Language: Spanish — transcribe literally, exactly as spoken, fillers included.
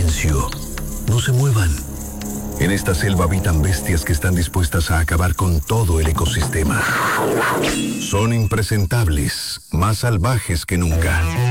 silencio. No se muevan. En esta selva habitan bestias que están dispuestas a acabar con todo el ecosistema. Son impresentables, más salvajes que nunca.